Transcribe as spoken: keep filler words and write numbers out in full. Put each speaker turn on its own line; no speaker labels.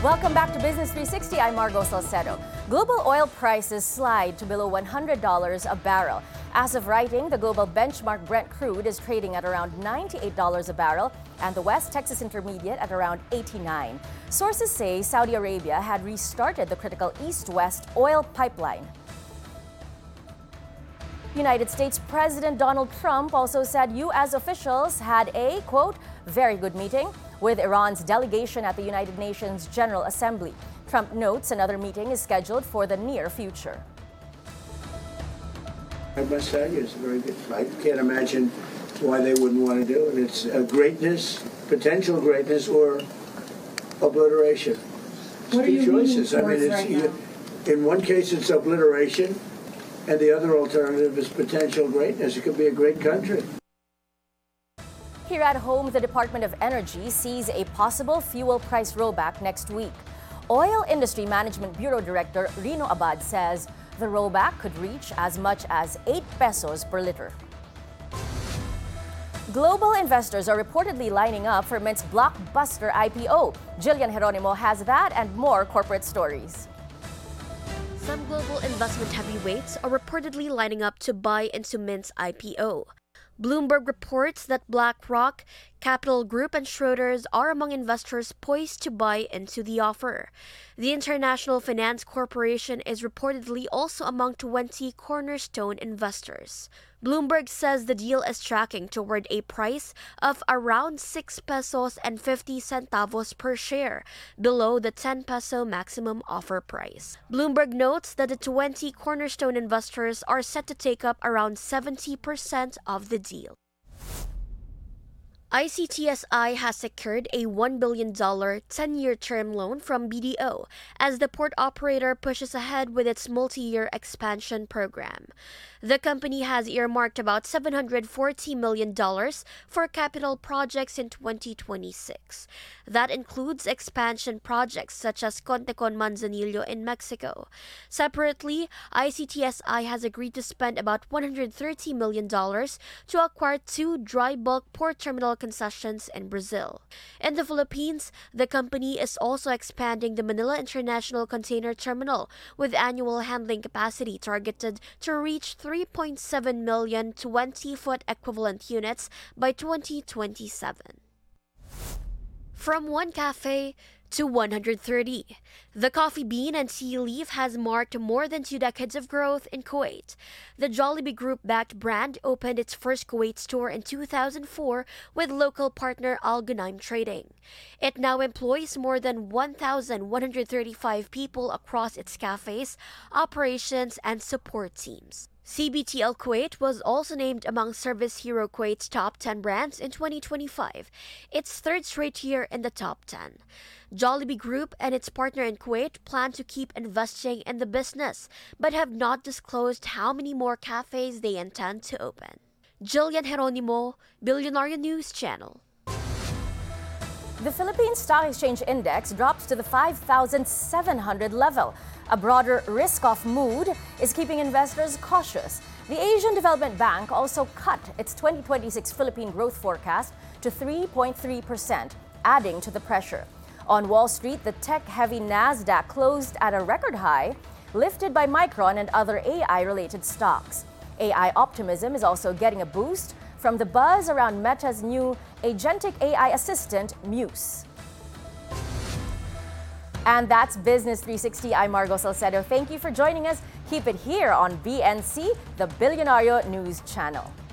Welcome back to Business three sixty. I'm Margo Salcedo. Global oil prices slide to below one hundred dollars a barrel. As of writing, the global benchmark Brent crude is trading at around ninety-eight dollars a barrel and the West Texas Intermediate at around eighty-nine dollars. Sources say Saudi Arabia had restarted the critical East-West oil pipeline. United States President Donald Trump also said U S officials had a, quote, very good meeting with Iran's delegation at the United Nations General Assembly. Trump notes another meeting is scheduled for the near future.
I must tell you, it's a very good fight. I can't imagine why they wouldn't want to do it. It's a greatness, potential greatness, or obliteration. It's
what
two
are you
choices. I mean, it's
right
you, in one case it's obliteration, and the other alternative is potential greatness. It could be a great country.
Here at home, the Department of Energy sees a possible fuel price rollback next week. Oil Industry Management Bureau Director Rino Abad says the rollback could reach as much as eight pesos per liter. Global investors are reportedly lining up for Mint's blockbuster I P O. Jillian Geronimo has that and more corporate stories.
Some global investment heavyweights are reportedly lining up to buy into Mint's I P O. Bloomberg reports that BlackRock, Capital Group, and Schroders are among investors poised to buy into the offer. The International Finance Corporation is reportedly also among twenty cornerstone investors. Bloomberg says the deal is tracking toward a price of around six pesos and fifty centavos per share, below the ten peso maximum offer price. Bloomberg notes that the twenty cornerstone investors are set to take up around seventy percent of the deal. I C T S I has secured a one billion dollars ten-year term loan from B D O as the port operator pushes ahead with its multi-year expansion program. The company has earmarked about seven hundred forty million dollars for capital projects in twenty twenty-six. That includes expansion projects such as Contecon Manzanillo in Mexico. Separately, I C T S I has agreed to spend about one hundred thirty million dollars to acquire two dry bulk port terminal concessions in Brazil. In the Philippines, the company is also expanding the Manila International Container Terminal with annual handling capacity targeted to reach three point seven million twenty-foot equivalent units by twenty twenty-seven. From one cafe to one hundred thirty. The Coffee Bean and Tea Leaf has marked more than two decades of growth in Kuwait. The Jollibee Group-backed brand opened its first Kuwait store in two thousand four with local partner Al Ghunaim Trading. It now employs more than one thousand one hundred thirty-five people across its cafes, operations, and support teams. C B T L Kuwait was also named among Service Hero Kuwait's top ten brands in twenty twenty-five, its third straight year in the top ten. Jollibee Group and its partner in Kuwait plan to keep investing in the business, but have not disclosed how many more cafes they intend to open. Jillian Geronimo, Billionaire News Channel.
The Philippine Stock Exchange Index drops to the five thousand seven hundred level. A broader risk-off mood is keeping investors cautious. The Asian Development Bank also cut its twenty twenty-six Philippine growth forecast to three point three percent, adding to the pressure. On Wall Street, the tech-heavy Nasdaq closed at a record high, lifted by Micron and other A I-related stocks. A I optimism is also getting a boost from the buzz around Meta's new agentic A I assistant, Muse. And that's Business three sixty. I'm Margo Salcedo. Thank you for joining us. Keep it here on B N C, the Billionaire News Channel.